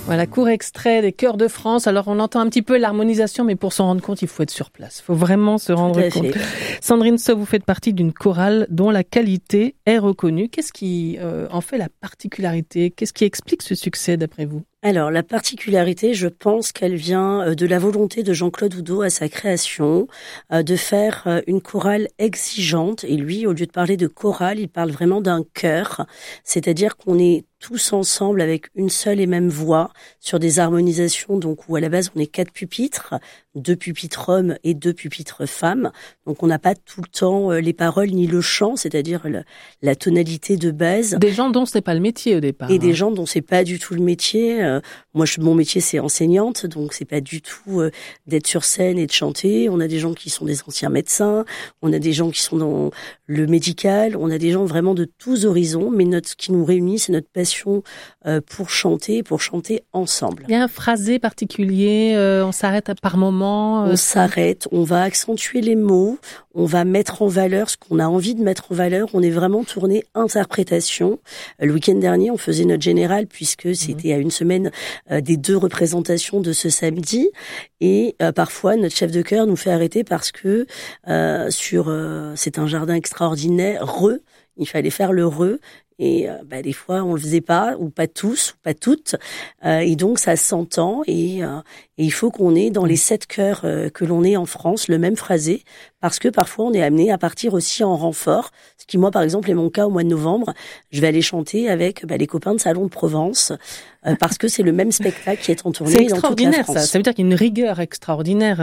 Voilà, court extrait des Chœurs de France. Alors, on entend un petit peu l'harmonisation, mais pour s'en rendre compte, il faut être sur place. Il faut vraiment se rendre compte. Sandrine Sau, vous faites partie d'une chorale dont la qualité est reconnue. Qu'est-ce qui en fait la particularité? Qu'est-ce qui explique ce succès, d'après vous? Alors, la particularité, je pense qu'elle vient de la volonté de Jean-Claude Oudot à sa création, de faire une chorale exigeante. Et lui, au lieu de parler de chorale, il parle vraiment d'un chœur. C'est-à-dire qu'on est tous ensemble avec une seule et même voix sur des harmonisations, donc où à la base on est 4 pupitres, 2 pupitres hommes et 2 pupitres femmes. Donc on n'a pas tout le temps les paroles ni le chant, c'est-à-dire la tonalité de base. Des gens dont c'est pas le métier au départ. Et des gens dont c'est pas du tout le métier. Moi, mon métier c'est enseignante, donc c'est pas du tout d'être sur scène et de chanter. On a des gens qui sont des anciens médecins, on a des gens qui sont dans le médical, on a des gens vraiment de tous horizons, mais ce qui nous réunit, c'est notre passion pour chanter ensemble. Il y a un phrasé particulier, on s'arrête par moment. On s'arrête, on va accentuer les mots, on va mettre en valeur ce qu'on a envie de mettre en valeur. On est vraiment tourné interprétation. Le week-end dernier, on faisait notre générale puisque c'était à une semaine des 2 représentations de ce samedi. Et parfois, notre chef de chœur nous fait arrêter parce que c'est un jardin extraordinaire, il fallait faire le et des fois on le faisait pas, ou pas tous, ou pas toutes, et donc ça s'entend, et il faut qu'on ait dans les 7 chœurs que l'on ait en France le même phrasé, parce que parfois on est amené à partir aussi en renfort, ce qui moi par exemple est mon cas au mois de novembre. Je vais aller chanter avec les copains de Salon de Provence, parce que c'est le même spectacle qui est en tournée dans toute la France. C'est extraordinaire, ça veut dire qu'il y a une rigueur extraordinaire.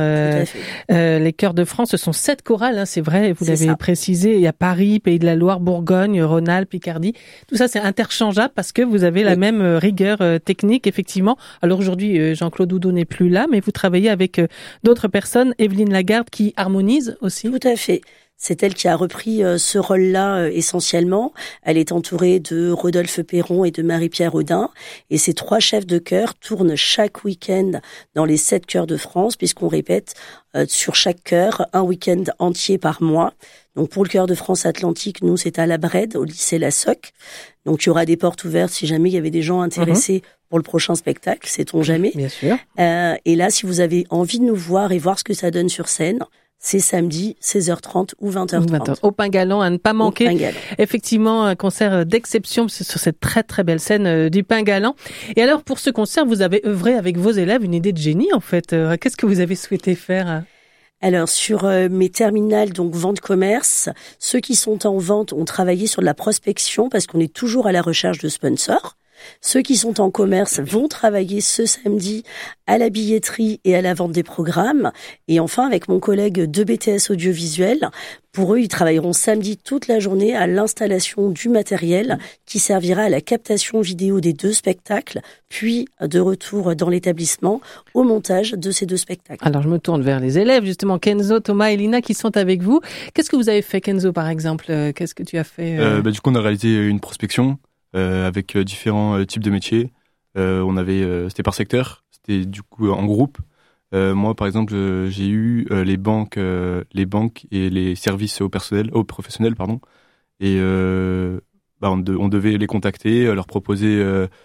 Les Chœurs de France, ce sont 7 chorales, hein, c'est vrai, vous l'avez précisé. Il y a Paris, Pays de la Loire, Bourgogne, Rhône-Alpes, Picardie. Tout ça, c'est interchangeable parce que vous avez la même rigueur technique, effectivement. Alors aujourd'hui, Jean-Claude Oudot n'est plus là, mais vous travaillez avec d'autres personnes. Evelyne Lagarde qui harmonise aussi. Tout à fait. C'est elle qui a repris ce rôle-là essentiellement. Elle est entourée de Rodolphe Perron et de Marie-Pierre Audin. Et ces 3 chefs de chœur tournent chaque week-end dans les 7 chœurs de France, puisqu'on répète sur chaque chœur un week-end entier par mois. Donc pour le Chœur de France Atlantique, nous c'est à la Brède, au lycée La Soc. Donc il y aura des portes ouvertes si jamais il y avait des gens intéressés pour le prochain spectacle, sait-on jamais. Bien sûr. Et là, si vous avez envie de nous voir et voir ce que ça donne sur scène, c'est samedi, 16h30 ou 20h30. Au Pingalan, à ne pas manquer. Effectivement, un concert d'exception sur cette très très belle scène du Pingalan. Et alors, pour ce concert, vous avez œuvré avec vos élèves une idée de génie, en fait. Qu'est-ce que vous avez souhaité faire ? Alors, sur mes terminales, donc vente commerce, ceux qui sont en vente ont travaillé sur de la prospection parce qu'on est toujours à la recherche de sponsors. Ceux qui sont en commerce vont travailler ce samedi à la billetterie et à la vente des programmes. Et enfin, avec mon collègue de BTS audiovisuel, pour eux, ils travailleront samedi toute la journée à l'installation du matériel qui servira à la captation vidéo des 2 spectacles, puis de retour dans l'établissement au montage de ces 2 spectacles. Alors, je me tourne vers les élèves, justement, Kenzo, Thomas et Lina qui sont avec vous. Qu'est-ce que vous avez fait, Kenzo, par exemple ? Qu'est-ce que tu as fait Du coup, on a réalisé une prospection avec différents types de métiers. C'était par secteur, c'était du coup en groupe. Moi, par exemple, j'ai eu les banques et les services aux professionnels, pardon. Et on devait les contacter, leur proposer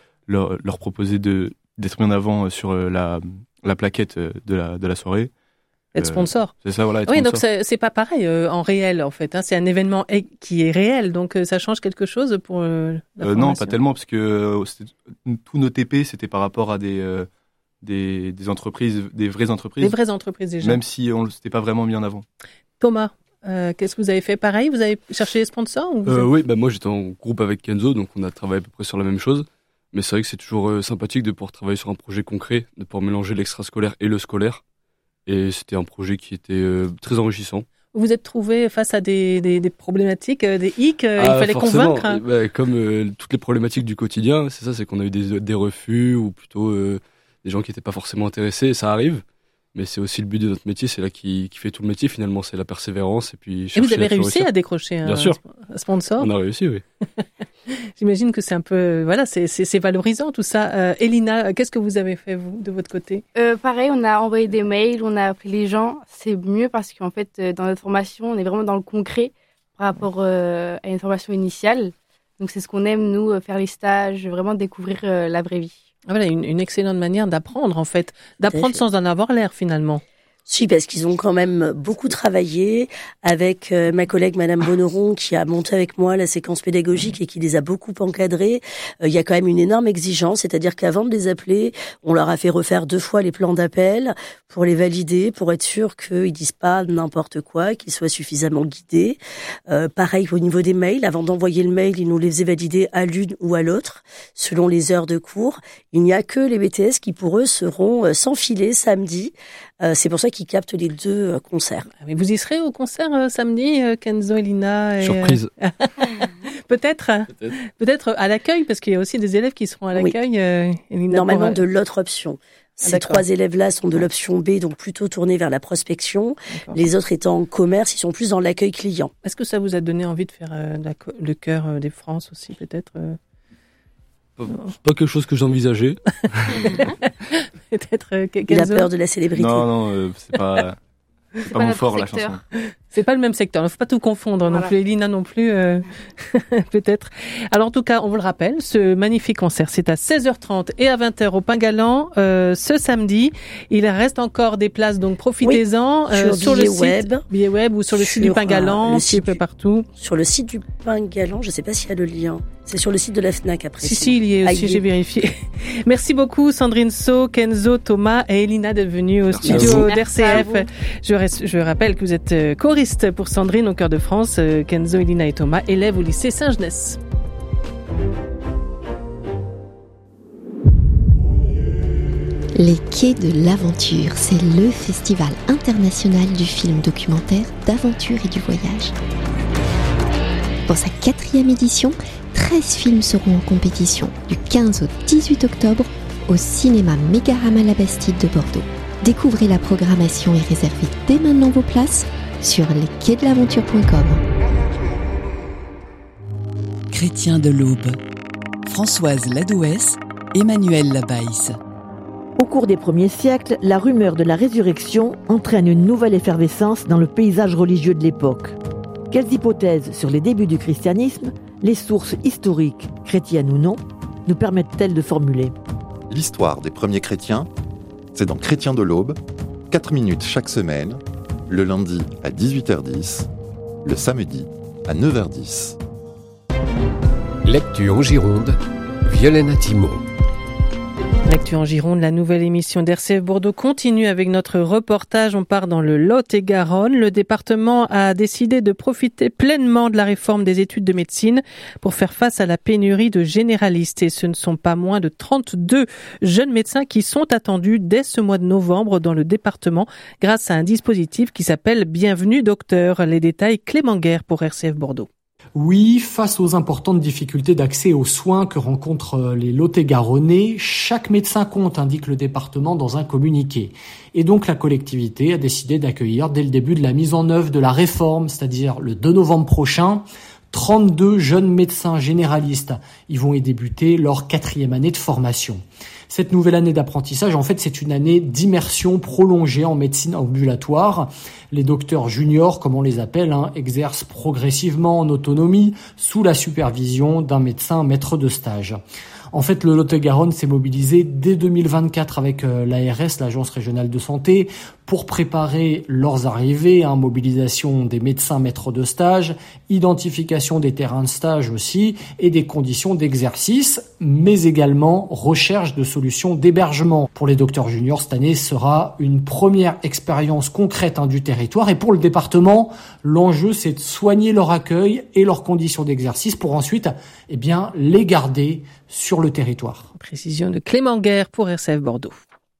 d'être mis en avant sur la plaquette de la soirée. Être sponsor. C'est ça, voilà. Oui, sponsor. Donc c'est pas pareil en réel en fait. Hein. C'est un événement qui est réel, donc ça change quelque chose pour la formation. Non, pas tellement, parce que tous nos TP c'était par rapport à des entreprises, des vraies entreprises. Des vraies entreprises déjà. Même si on s'était pas vraiment mis en avant. Thomas, qu'est-ce que vous avez fait pareil ? Vous avez cherché les sponsors ou Oui, moi j'étais en groupe avec Kenzo, donc on a travaillé à peu près sur la même chose. Mais c'est vrai que c'est toujours sympathique de pouvoir travailler sur un projet concret, de pouvoir mélanger l'extrascolaire et le scolaire. Et c'était un projet qui était très enrichissant. Vous vous êtes trouvé face à des problématiques, des hic, il fallait convaincre. Hein. Comme toutes les problématiques du quotidien, c'est qu'on a eu des refus ou plutôt des gens qui n'étaient pas forcément intéressés, ça arrive. Mais c'est aussi le but de notre métier, c'est là qui fait tout le métier finalement, c'est la persévérance. Et vous avez réussi à décrocher un sponsor ? On a réussi, oui. J'imagine que c'est un peu, c'est valorisant tout ça. Elina, qu'est-ce que vous avez fait vous de votre côté ? Pareil, on a envoyé des mails, on a appelé les gens. C'est mieux parce qu'en fait, dans notre formation, on est vraiment dans le concret par rapport à une formation initiale. Donc c'est ce qu'on aime nous, faire les stages, vraiment découvrir la vraie vie. Voilà, une excellente manière d'apprendre, en fait. D'apprendre sans en avoir l'air, finalement. Si, parce qu'ils ont quand même beaucoup travaillé avec ma collègue Madame Bonneron qui a monté avec moi la séquence pédagogique et qui les a beaucoup encadrés. Il y a quand même une énorme exigence, c'est-à-dire qu'avant de les appeler, on leur a fait refaire 2 fois les plans d'appel pour les valider, pour être sûr qu'ils disent pas n'importe quoi, qu'ils soient suffisamment guidés. Pareil au niveau des mails, avant d'envoyer le mail, ils nous les faisaient valider à l'une ou à l'autre, selon les heures de cours. Il n'y a que les BTS qui pour eux seront sans filet samedi. C'est pour ça qu'ils captent les 2 concerts. Mais vous y serez au concert samedi, Kenzo et Lina Surprise. Peut-être à l'accueil, parce qu'il y a aussi des élèves qui seront à l'accueil. Normalement de l'autre option. Ces 3 élèves-là sont de l'option B, donc plutôt tournés vers la prospection. D'accord. Les autres étant en commerce, ils sont plus dans l'accueil client. Est-ce que ça vous a donné envie de faire le chœur des France aussi, peut-être C'est pas quelque chose que j'envisageais. Peut-être Il a peur de la célébrité. Non, c'est pas mon fort, la chanson. C'est pas le même secteur. Il ne faut pas tout confondre non plus. Elina non plus, peut-être. Alors, en tout cas, on vous le rappelle, ce magnifique concert, c'est à 16h30 et à 20h au Pain-Galant, ce samedi. Il reste encore des places, donc profitez-en. Sur le site. Billet web ou sur le site du Pain-Galant, un petit peu partout. Sur le site du Pain-Galant, je sais pas s'il y a le lien. C'est sur le site de la FNAC après. Si, il y est aussi, j'ai vérifié. Merci beaucoup, Sandrine So, Kenzo, Thomas et Elina d'être venus au studio d'RCF. Je rappelle que vous êtes choriste pour Sandrine au Chœur de France, Kenzo, Elina et Thomas, élèves au lycée Saint-Genès. Les Quais de l'Aventure, c'est le festival international du film documentaire d'aventure et du voyage. Pour sa 4e édition, 13 films seront en compétition du 15 au 18 octobre au cinéma Mégarama La Bastide de Bordeaux. Découvrez la programmation et réservez dès maintenant vos places sur lesquaisdelaventure.com. Chrétiens de l'Aube, Françoise Ladouès, Emmanuel Labaïs. Au cours des premiers siècles, la rumeur de la résurrection entraîne une nouvelle effervescence dans le paysage religieux de l'époque. Quelles hypothèses sur les débuts du christianisme, les sources historiques, chrétiennes ou non, nous permettent-elles de formuler ? L'histoire des premiers chrétiens, c'est dans Chrétiens de l'Aube, 4 minutes chaque semaine, le lundi à 18h10, le samedi à 9h10. L'actu en Gironde, Violaine Atimo. L'actu en Gironde, la nouvelle émission d'RCF Bordeaux continue avec notre reportage. On part dans le Lot-et-Garonne. Le département a décidé de profiter pleinement de la réforme des études de médecine pour faire face à la pénurie de généralistes. Et ce ne sont pas moins de 32 jeunes médecins qui sont attendus dès ce mois de novembre dans le département grâce à un dispositif qui s'appelle Bienvenue Docteur. Les détails, Clément Guerre pour RCF Bordeaux. Oui, face aux importantes difficultés d'accès aux soins que rencontrent les Lot-et-Garonnais, chaque médecin compte, indique le département dans un communiqué. Et donc la collectivité a décidé d'accueillir dès le début de la mise en œuvre de la réforme, c'est-à-dire le 2 novembre prochain, 32 jeunes médecins généralistes. Ils vont y débuter leur 4e année de formation. Cette nouvelle année d'apprentissage, en fait, c'est une année d'immersion prolongée en médecine ambulatoire. Les docteurs juniors, comme on les appelle, exercent progressivement en autonomie sous la supervision d'un médecin maître de stage. En fait, le Lot-et-Garonne s'est mobilisé dès 2024 avec l'ARS, l'Agence régionale de santé, pour préparer leurs arrivées, mobilisation des médecins maîtres de stage, identification des terrains de stage aussi et des conditions d'exercice, mais également recherche de solutions d'hébergement. Pour les docteurs juniors, cette année sera une première expérience concrète du territoire et pour le département, l'enjeu c'est de soigner leur accueil et leurs conditions d'exercice pour ensuite les garder sur le territoire. Précision de Clément Guerre pour RCF Bordeaux.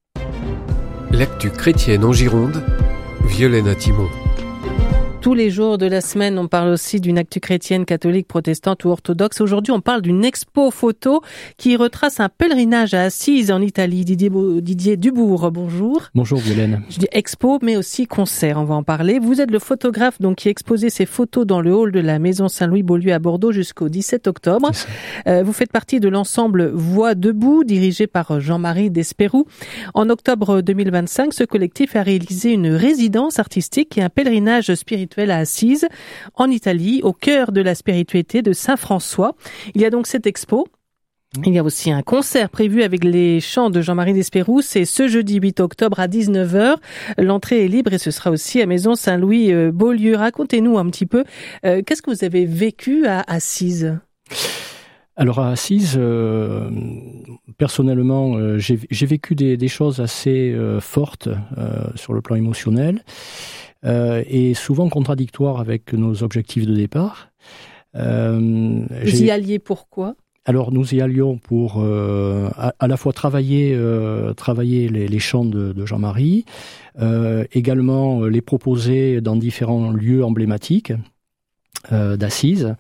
L'actu chrétienne en Gironde, Violaine Atimo. Tous les jours de la semaine, on parle aussi d'une actu chrétienne, catholique, protestante ou orthodoxe. Aujourd'hui, on parle d'une expo photo qui retrace un pèlerinage à Assise en Italie. Didier Dubourg, bonjour. Bonjour Violaine. Je dis expo, mais aussi concert, on va en parler. Vous êtes le photographe donc qui exposait ces photos dans le hall de la Maison Saint-Louis-Beaulieu à Bordeaux jusqu'au 17 octobre. Vous faites partie de l'ensemble Voix debout, dirigé par Jean-Marie Despérou. En octobre 2025, ce collectif a réalisé une résidence artistique et un pèlerinage spirituel à Assise, en Italie, au cœur de la spiritualité de Saint François. Il y a donc cette expo Il y a aussi un concert prévu avec les chants de Jean-Marie Despérous. C'est ce jeudi 8 octobre à 19h. L'entrée est libre et ce sera aussi à Maison Saint-Louis-Beaulieu. Racontez-nous un petit peu, qu'est-ce que vous avez vécu à Assise ? Alors à Assise, personnellement, j'ai vécu des choses assez fortes sur le plan émotionnel et souvent contradictoires avec nos objectifs de départ. Vous y alliez pourquoi ? Alors nous y allions pour à la fois travailler les chants de Jean-Marie, également les proposer dans différents lieux emblématiques d'Assise,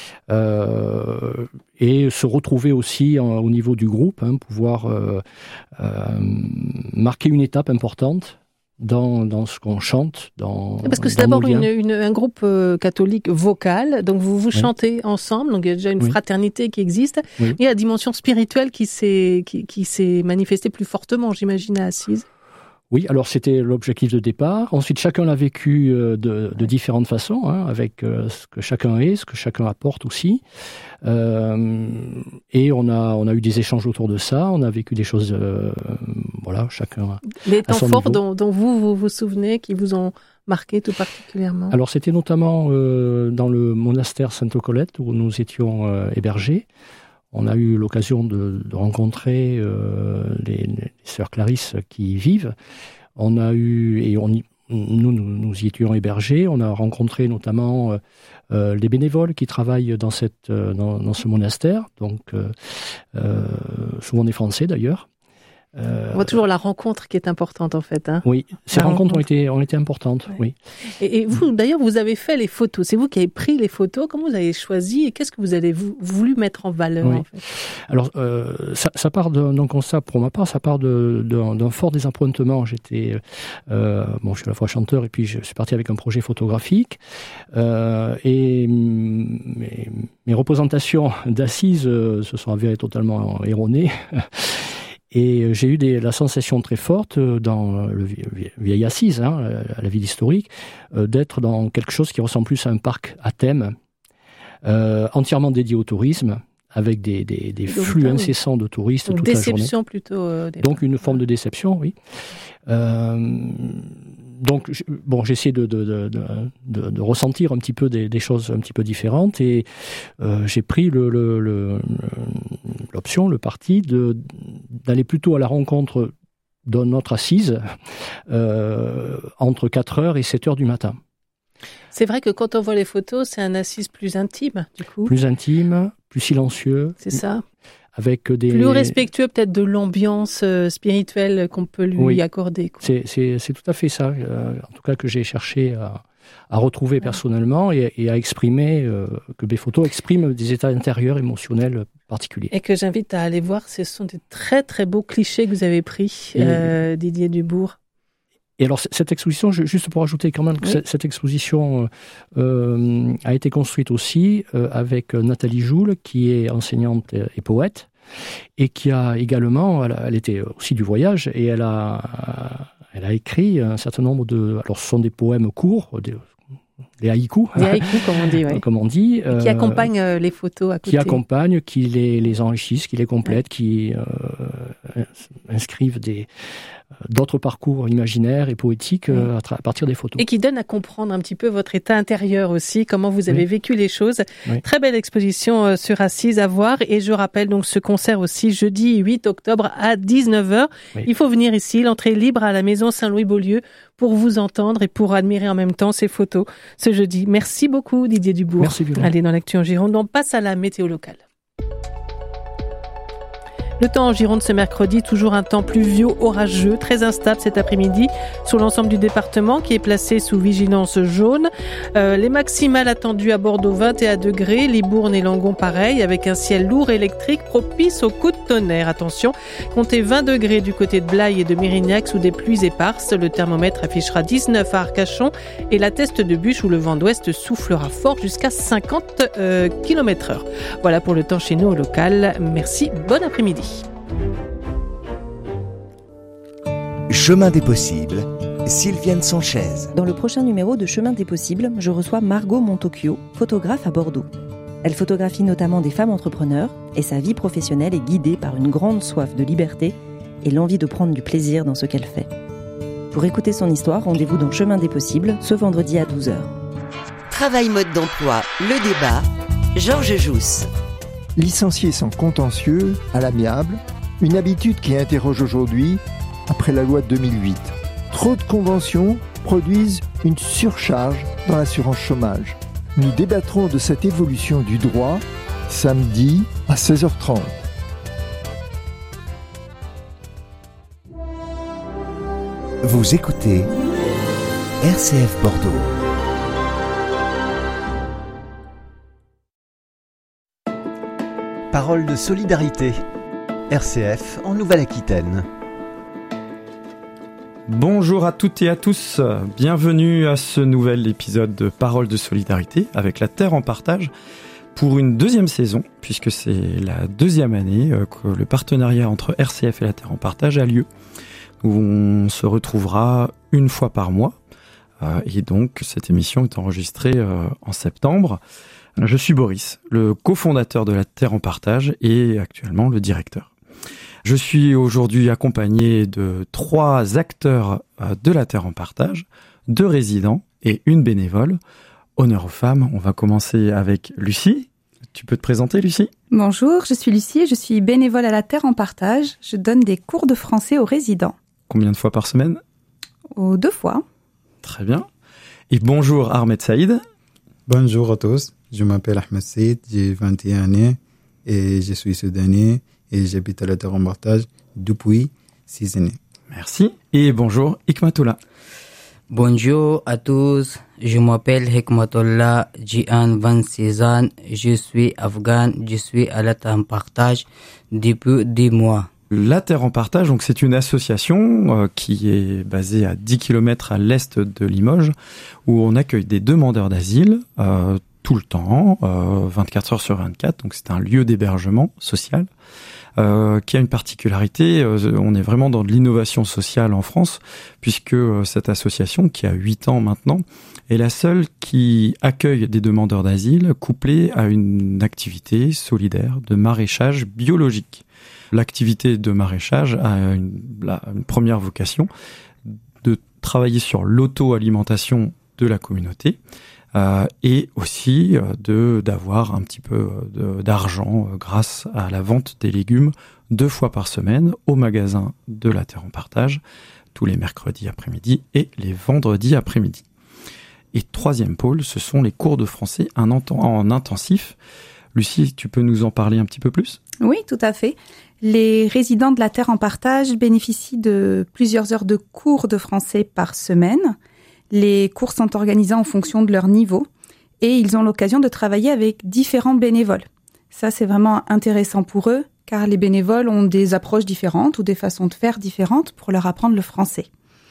et se retrouver aussi au niveau du groupe, pouvoir marquer une étape importante dans ce qu'on chante. Parce que c'est d'abord un groupe catholique vocal, donc vous chantez ensemble, donc il y a déjà une fraternité qui existe. Oui. Il y a la dimension spirituelle qui s'est manifestée plus fortement, j'imagine, à Assise. Oui, alors c'était l'objectif de départ. Ensuite, chacun l'a vécu de différentes façons, avec ce que chacun est, ce que chacun apporte aussi. Et on a eu des échanges autour de ça. On a vécu des choses, chacun. Les temps forts dont vous vous souvenez, qui vous ont marqué tout particulièrement. Alors c'était notamment dans le monastère Sainte-Colette où nous étions hébergés. On a eu l'occasion de rencontrer les sœurs Clarisse qui y vivent. On a eu, et nous y étions hébergés, on a rencontré notamment les bénévoles qui travaillent dans ce monastère, donc souvent des Français d'ailleurs. On voit toujours la rencontre qui est importante en fait. Oui, ces rencontres ont été importantes. Oui. Et vous, d'ailleurs, vous avez fait les photos. C'est vous qui avez pris les photos. Comment vous avez choisi et qu'est-ce que vous avez voulu mettre en valeur en fait ? Alors, ça part d'un constat, pour ma part, ça part d'un fort désappointement. Je suis à la fois chanteur et puis je suis parti avec un projet photographique. Et mes représentations d'Assise se sont avérées totalement erronées. Et j'ai eu la sensation très forte dans le vieil Assise, la ville historique, d'être dans quelque chose qui ressemble plus à un parc à thème, entièrement dédié au tourisme, avec des flux incessants de touristes toute la journée. Déception plutôt. Donc une forme de déception, oui. Donc j'ai essayé de ressentir un petit peu des choses un petit peu différentes et j'ai pris l'option, le parti d'aller plutôt à la rencontre de notre Assise entre 4h et 7h du matin. C'est vrai que quand on voit les photos, c'est un Assise plus intime, du coup. Plus intime, plus silencieux. C'est ça. Avec plus respectueux peut-être de l'ambiance spirituelle qu'on peut lui accorder. Quoi. C'est tout à fait ça, en tout cas que j'ai cherché à retrouver personnellement et à exprimer, que mes photos expriment des états intérieurs émotionnels particuliers. Et que j'invite à aller voir, ce sont des très très beaux clichés que vous avez pris, Didier Dubourg. Et alors cette exposition, juste pour ajouter quand même que cette exposition a été construite aussi avec Nathalie Joule, qui est enseignante et poète, et qui a également, elle était aussi du voyage, et elle a écrit un certain nombre alors ce sont des poèmes courts, des haïkus. Des haïkus, comme on dit, oui. Comme on dit. Et qui accompagnent les photos à côté. Qui accompagnent, qui les enrichissent, qui les complètent, qui inscrivent d'autres parcours imaginaires et poétiques à partir des photos. Et qui donnent à comprendre un petit peu votre état intérieur aussi, comment vous avez vécu les choses. Oui. Très belle exposition sur Assise à voir. Et je rappelle donc ce concert aussi jeudi 8 octobre à 19h. Oui. Il faut venir ici, l'entrée libre à la Maison Saint-Louis-Beaulieu pour vous entendre et pour admirer en même temps ces photos ce jeudi. Merci beaucoup Didier Dubourg. Merci Violaine. Allez, dans l'actu en Gironde, on passe à la météo locale. Le temps en Gironde ce mercredi, toujours un temps pluvieux, orageux, très instable cet après-midi sur l'ensemble du département qui est placé sous vigilance jaune. Les maximales attendues à Bordeaux 21 degrés, Libourne et Langon pareil, avec un ciel lourd électrique propice aux coups de tonnerre. Attention, comptez 20 degrés du côté de Blaye et de Mérignac sous des pluies éparses. Le thermomètre affichera 19 à Arcachon et la Teste de Bûche où le vent d'ouest soufflera fort jusqu'à 50 km/h. Voilà pour le temps chez nous au local. Merci, bon après-midi. Chemin des possibles, Sylviane Sanchez. Dans le prochain numéro de Chemin des possibles, je reçois Margot Montocchio, photographe à Bordeaux. Elle photographie notamment des femmes entrepreneurs et sa vie professionnelle est guidée par une grande soif de liberté et l'envie de prendre du plaisir dans ce qu'elle fait. Pour écouter son histoire, rendez-vous dans Chemin des Possibles ce vendredi à 12h. Travail mode d'emploi, le débat, Georges Jousse. Licencier sans contentieux, à l'amiable, une habitude qui interroge aujourd'hui après la loi de 2008. Trop de conventions produisent une surcharge dans l'assurance chômage. Nous débattrons de cette évolution du droit samedi à 16h30. Vous écoutez RCF Bordeaux. Parole de solidarité. RCF en Nouvelle-Aquitaine. Bonjour à toutes et à tous, bienvenue à ce nouvel épisode de Parole de solidarité avec la Terre en partage pour une deuxième saison, puisque c'est la deuxième année que le partenariat entre RCF et la Terre en partage a lieu, où on se retrouvera une fois par mois, et donc cette émission est enregistrée en septembre. Je suis Boris, le cofondateur de la Terre en partage et actuellement le directeur. Je suis aujourd'hui accompagné de 3 acteurs de la Terre en partage, 2 résidents et une bénévole. Honneur aux femmes, on va commencer avec Lucie. Tu peux te présenter, Lucie ? Bonjour, je suis Lucie, je suis bénévole à la Terre en partage. Je donne des cours de français aux résidents. Combien de fois par semaine ? 2 fois. Très bien. Et bonjour Ahmed Saïd. Bonjour à tous, je m'appelle Ahmed Saïd, j'ai 21 années et je suis soudanais. Et j'habite à la Terre en partage depuis 6 années. Merci. Et bonjour, Hikmatullah. Bonjour à tous, je m'appelle Hikmatullah, j'ai 26 ans, je suis afghan, je suis à la Terre en partage depuis 10 mois. La Terre en partage, donc c'est une association qui est basée à 10 km à l'est de Limoges, où on accueille des demandeurs d'asile tout le temps, 24 heures sur 24, donc c'est un lieu d'hébergement social. Qui a une particularité, on est vraiment dans de l'innovation sociale en France, puisque cette association, qui a 8 ans maintenant, est la seule qui accueille des demandeurs d'asile couplée à une activité solidaire de maraîchage biologique. L'activité de maraîchage a une première vocation de travailler sur l'auto-alimentation de la communauté, et aussi d'avoir un petit peu d'argent grâce à la vente des légumes 2 fois par semaine au magasin de la Terre en partage, tous les mercredis après-midi et les vendredis après-midi. Et 3e pôle, ce sont les cours de français en intensif. Lucie, tu peux nous en parler un petit peu plus ? Oui, tout à fait. Les résidents de la Terre en partage bénéficient de plusieurs heures de cours de français par semaine. Les cours sont organisés en fonction de leur niveau et ils ont l'occasion de travailler avec différents bénévoles. Ça, c'est vraiment intéressant pour eux car les bénévoles ont des approches différentes ou des façons de faire différentes pour leur apprendre le français.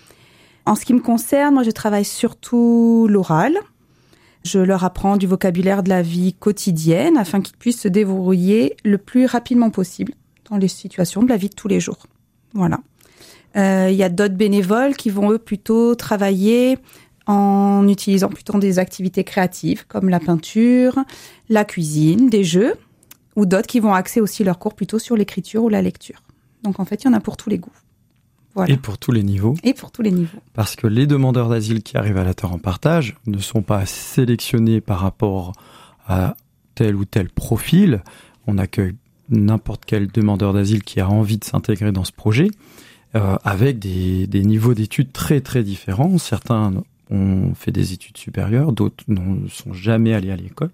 En ce qui me concerne, moi, je travaille surtout l'oral. Je leur apprends du vocabulaire de la vie quotidienne afin qu'ils puissent se débrouiller le plus rapidement possible dans les situations de la vie de tous les jours. Voilà. Il y a d'autres bénévoles qui vont, eux, plutôt travailler en utilisant plutôt des activités créatives comme la peinture, la cuisine, des jeux, ou d'autres qui vont axer aussi leurs cours plutôt sur l'écriture ou la lecture. Donc, en fait, il y en a pour tous les goûts. Voilà. Et pour tous les niveaux. Et pour tous les niveaux. Parce que les demandeurs d'asile qui arrivent à la Terre en partage ne sont pas sélectionnés par rapport à tel ou tel profil. On accueille n'importe quel demandeur d'asile qui a envie de s'intégrer dans ce projet. Avec des niveaux d'études très très différents. Certains ont fait des études supérieures, d'autres ne sont jamais allés à l'école.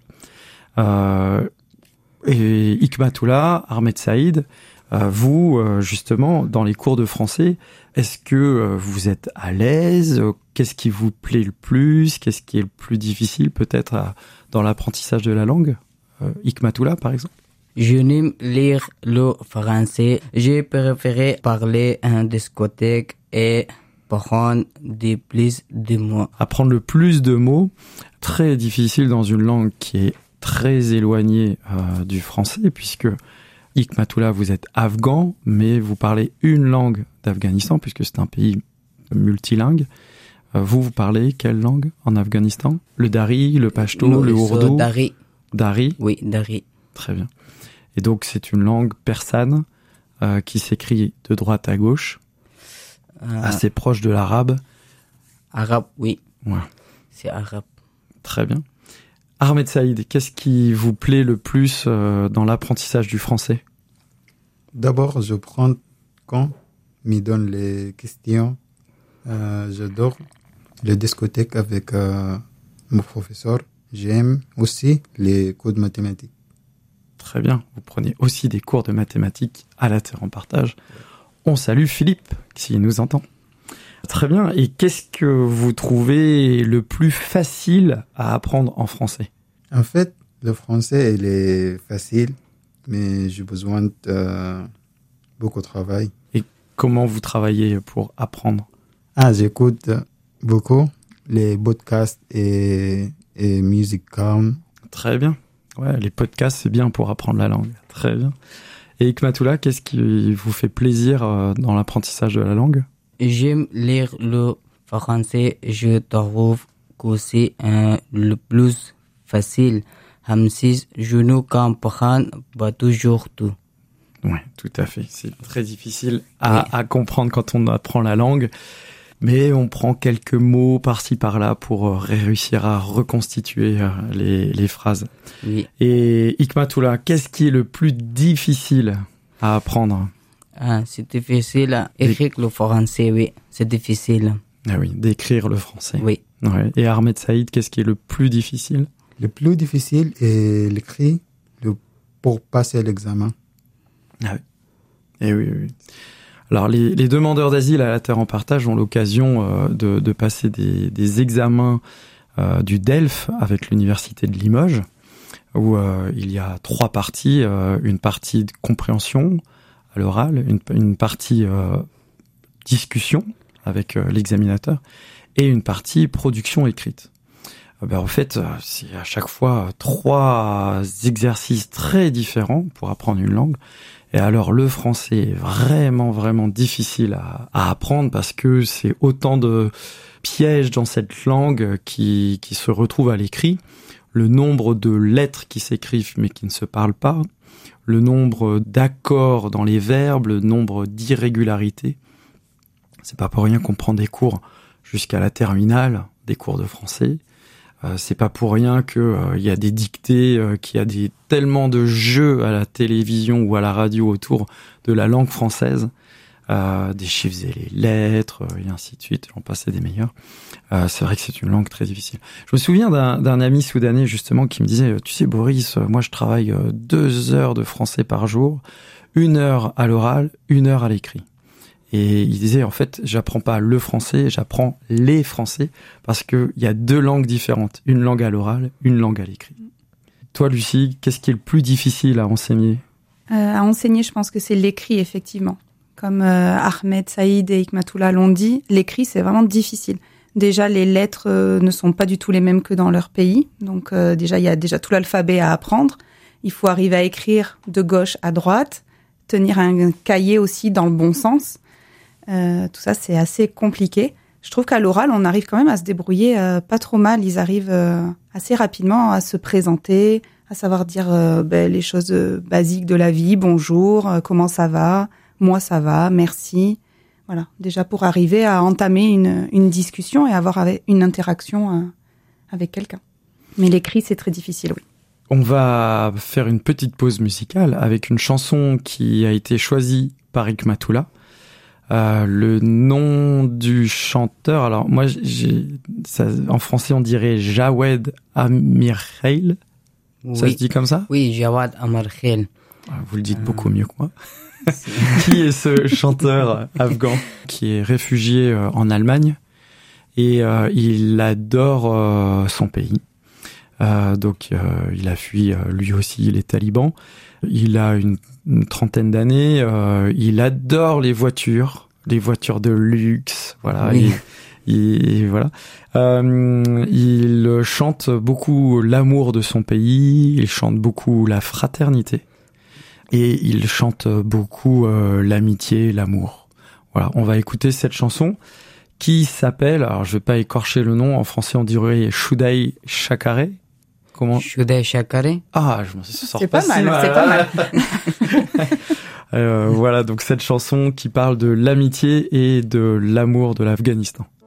Et Hikmatullah, Ahmed Saïd, vous, justement, dans les cours de français, est-ce que vous êtes à l'aise ? Qu'est-ce qui vous plaît le plus ? Qu'est-ce qui est le plus difficile peut-être dans l'apprentissage de la langue ? Hikmatullah, par exemple ? Je n'aime lire le français. J'ai préféré parler en discothèque et prendre plus de mots. Apprendre le plus de mots, très difficile dans une langue qui est très éloignée du français, puisque Hikmatullah, vous êtes afghan, mais vous parlez une langue d'Afghanistan, puisque c'est un pays multilingue. Vous parlez quelle langue en Afghanistan ? Le dari, le pashto, le ourdou ? Dari. Dari. Oui, Dari. Très bien. Et donc, c'est une langue persane qui s'écrit de droite à gauche, assez proche de l'arabe. Arabe, oui. Ouais. C'est arabe. Très bien. Ahmed Saïd, qu'est-ce qui vous plaît le plus dans l'apprentissage du français? D'abord, je prends quand me donne les questions. J'adore les discothèques avec mon professeur. J'aime aussi les cours de mathématiques. Très bien. Vous prenez aussi des cours de mathématiques à la Terre en Partage. On salue Philippe, s'il nous entend. Très bien. Et qu'est-ce que vous trouvez le plus facile à apprendre en français? En fait, le français, il est facile, mais j'ai besoin de beaucoup de travail. Et comment vous travaillez pour apprendre? J'écoute beaucoup les podcasts et musique calme. Très bien. Ouais, les podcasts, c'est bien pour apprendre la langue. Très bien. Et Hikmatoullah, qu'est-ce qui vous fait plaisir dans l'apprentissage de la langue? J'aime lire le français. Je trouve que c'est le plus facile. Même si je ne comprends pas toujours tout. Oui, tout à fait. C'est très difficile à comprendre quand on apprend la langue. Mais on prend quelques mots par-ci par-là pour réussir à reconstituer les phrases. Oui. Et Hikmatoullah, qu'est-ce qui est le plus difficile à apprendre? C'est difficile à écrire le français, oui. C'est difficile. Ah oui, d'écrire le français. Oui. Ouais. Et Ahmed Saïd, qu'est-ce qui est le plus difficile? Le plus difficile est l'écrit pour passer l'examen. Ah oui. Et oui. Alors, les demandeurs d'asile à la Terre en Partage ont l'occasion de passer des examens du DELF avec l'Université de Limoges, où il y a 3 parties. Une partie de compréhension à l'oral, une partie discussion avec l'examinateur, et une partie production écrite. En fait, c'est à chaque fois 3 exercices très différents pour apprendre une langue. Et alors, le français est vraiment, vraiment difficile à apprendre parce que c'est autant de pièges dans cette langue qui se retrouvent à l'écrit. Le nombre de lettres qui s'écrivent mais qui ne se parlent pas. Le nombre d'accords dans les verbes, le nombre d'irrégularités. C'est pas pour rien qu'on prend des cours jusqu'à la terminale, des cours de français. C'est pas pour rien que y a des dictées, qu'il y a tellement de jeux à la télévision ou à la radio autour de la langue française, des chiffres et les lettres, et ainsi de suite, j'en passais des meilleurs. C'est vrai que c'est une langue très difficile. Je me souviens d'un ami soudanais justement qui me disait, tu sais Boris, moi je travaille 2 heures de français par jour, 1 heure à l'oral, 1 heure à l'écrit. Et il disait, en fait, j'apprends pas le français, j'apprends les français, parce que il y a 2 langues différentes. Une langue à l'oral, une langue à l'écrit. Toi, Lucie, qu'est-ce qui est le plus difficile à enseigner? À enseigner, je pense que c'est l'écrit, effectivement. Comme Ahmed Saïd et Hikmatoullah l'ont dit, l'écrit, c'est vraiment difficile. Déjà, les lettres ne sont pas du tout les mêmes que dans leur pays. Donc, déjà, il y a déjà tout l'alphabet à apprendre. Il faut arriver à écrire de gauche à droite, tenir un cahier aussi dans le bon sens. Tout ça, c'est assez compliqué. Je trouve qu'à l'oral, on arrive quand même à se débrouiller pas trop mal. Ils arrivent assez rapidement à se présenter, à savoir dire les choses basiques de la vie. Bonjour, comment ça va? Moi, ça va, merci. Voilà, déjà pour arriver à entamer une discussion et avoir une interaction avec quelqu'un. Mais l'écrit, c'est très difficile, oui. On va faire une petite pause musicale avec une chanson qui a été choisie par Hikmatoullah. Le nom du chanteur, alors moi, en français, on dirait Jawed Amirkhail. Oui. Ça se dit comme ça? Oui, Jawed Amirkhail. Vous le dites beaucoup mieux que moi. Qui est ce chanteur afghan qui est réfugié en Allemagne et il adore son pays. Donc il a fui lui aussi les talibans. Il a une 30aine d'années. Il adore les voitures de luxe. Voilà. Oui. Voilà. Il chante beaucoup l'amour de son pays. Il chante beaucoup la fraternité. Et il chante beaucoup l'amitié, l'amour. Voilà. On va écouter cette chanson qui s'appelle, alors je vais pas écorcher le nom, en français on dirait Shudai Shakare. Comment? Shudai Shakare. Ah, je m'en sors c'est pas pas si mal, mal. c'est pas mal. Voilà, donc cette chanson qui parle de l'amitié et de l'amour de l'Afghanistan.